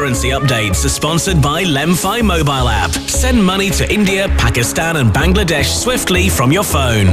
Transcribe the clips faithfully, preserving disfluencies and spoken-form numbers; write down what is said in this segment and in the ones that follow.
currency updates are sponsored by Lemfi mobile app. Send money to India, Pakistan and Bangladesh swiftly from your phone.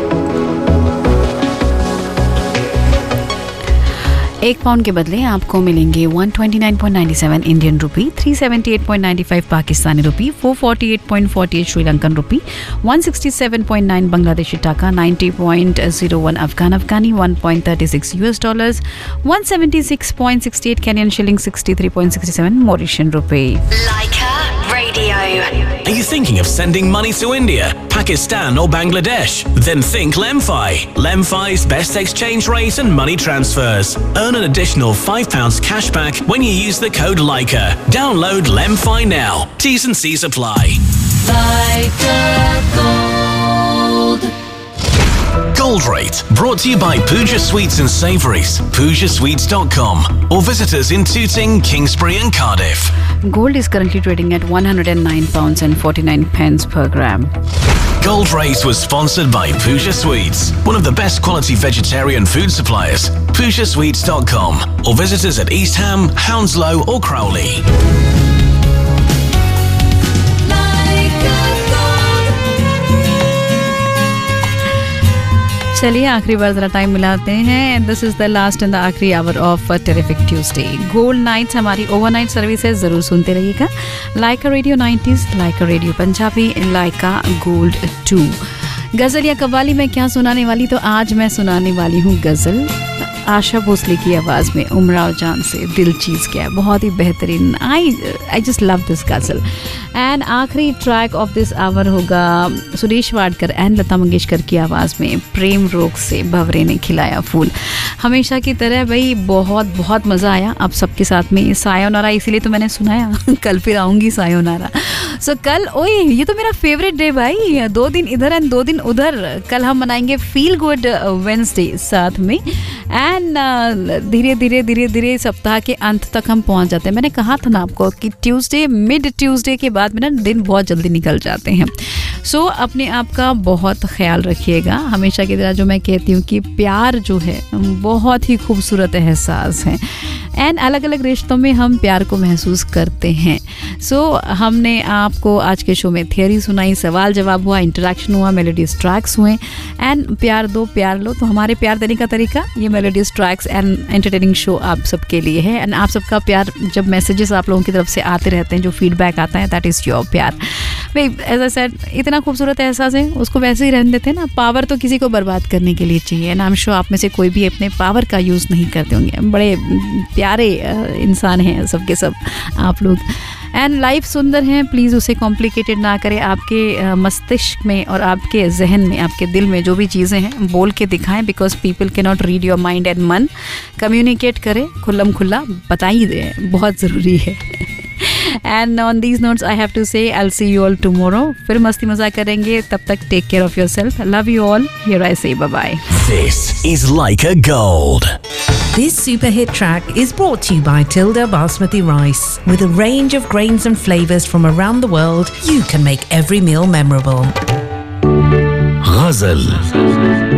एक pound के बदले आपको मिलेंगे one twenty-nine point nine seven Indian rupee, three seventy-eight point nine five Pakistani रुपी, four forty-eight point four eight Sri Lankan रुपी, one sixty-seven point nine Bangladeshi टाका, ninety point zero one Afghan Afghani, one point three six US dollars, one seventy-six point six eight Kenyon shilling, sixty-three point six seven Mauritian rupee. Leica Radio. Are you thinking of sending money to India, Pakistan or Bangladesh? Then think Lemfi. Lemfi's best exchange rate and money transfers. Earn an additional five pounds cash back when you use the code Leica. Download Lemfi now. T's and C's apply. Leica Gold. Gold Rate, brought to you by Pooja Sweets and Savouries, pooja sweets dot com, or visit us in Tooting, Kingsbury and Cardiff. Gold is currently trading at one hundred nine pounds and forty-nine pence per gram. Gold Rate was sponsored by Pooja Sweets, one of the best quality vegetarian food suppliers. pooja sweets dot com, or visit us at East Ham, Hounslow or Crowley. चलिए आखिरी बार जरा time मिलाते हैं. This is the last and the आखिरी hour of terrific Tuesday. Gold nights हमारी overnight services जरूर सुनते रहिएगा. लाइका radio nineties, Lyca radio Punjabi, Lyca gold to. गजल या कव्वाली में क्या सुनाने वाली, तो आज मैं सुनाने वाली हूँ गजल आशा भोसले की आवाज़ में, उमराव जान से दिल चीज़ क्या है. बहुत ही बेहतरीन. आई आई जस्ट लव दिस गजल. एंड आखिरी ट्रैक ऑफ दिस आवर होगा सुरेश वाडकर एंड लता मंगेशकर की आवाज़ में, प्रेम रोग से भंवरे ने खिलाया फूल. हमेशा की तरह भाई बहुत बहुत मज़ा आया आप सबके साथ में. सायोनारा इसीलिए तो मैंने सुनाया. कल फिर आऊँगी सायोनारा. सो so, कल ओए ये तो मेरा फेवरेट डे भाई. दो दिन इधर एंड दो दिन उधर. कल हम मनाएंगे फील गुड वेंसडे साथ में. एंड धीरे धीरे धीरे धीरे सप्ताह के अंत तक हम पहुंच जाते हैं. मैंने कहा था ना आपको कि ट्यूसडे, मिड ट्यूसडे के बाद में ना दिन बहुत जल्दी निकल जाते हैं. सो so, अपने आप का बहुत ख्याल रखिएगा. हमेशा की तरह जो मैं कहती हूँ कि प्यार जो है बहुत ही खूबसूरत एहसास है. एंड अलग अलग रिश्तों में हम प्यार को महसूस करते हैं. सो so, हमने आपको आज के शो में थियरी सुनाई, सवाल जवाब हुआ, इंटरेक्शन हुआ, मेलोडियस ट्रैक्स हुए. एंड प्यार दो प्यार लो. तो हमारे प्यार देने का तरीका ये melodious tracks and entertaining show आप सबके लिए है. एंड आप सबका प्यार, जब मैसेजेस आप लोगों की तरफ से आते रहते हैं, जो फीडबैक आता है, दैट इज़ योर प्यार. भाई एज आई सेड, इतना खूबसूरत एहसास है, उसको वैसे ही रहने देते हैं ना. पावर तो किसी को बर्बाद करने के लिए चाहिए. एंड आई एम श्योर आप में से कोई भी अपने पावर का यूज़ नहीं करते होंगे. बड़े प्यारे इंसान हैं सबके सब आप लोग. एंड लाइफ सुंदर है, प्लीज़ उसे कॉम्प्लिकेटेड ना करें. आपके मस्तिष्क में और आपके जहन में, आपके दिल में जो भी चीज़ें हैं बोल के दिखाएं. Because people can not read your mind and मन. कम्युनिकेट करें, खुल्लम खुल्ला बताइए दें, बहुत ज़रूरी है. And on these notes, I have to say, I'll see you all tomorrow. फिर मस्ती मजाक करेंगे. तब तक take care of yourself. I love you all. Here I say bye-bye. This is Leica Gold. This super hit track is brought to you by Tilda Basmati Rice. With a range of grains and flavors from around the world, you can make every meal memorable. Ghazal.